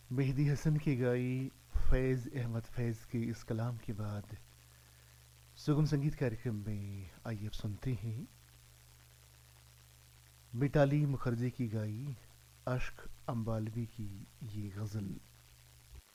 मेहदी हसन की गाई फैज़ अहमद फैज़ के इस कलाम के बाद सुगम संगीत कार्यक्रम में आइए अब सुनते हैं मिताली मुखर्जी की गाई अश्क अम्बालवी की ये गज़ल।